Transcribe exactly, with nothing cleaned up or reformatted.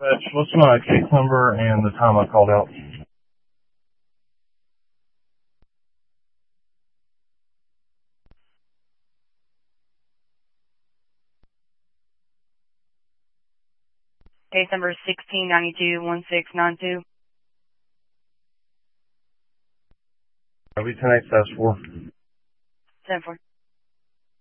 Fetch, what's my case number and the time I called out? Case number sixteen ninety-two one six nine two. I'll be ten eight four. ten four.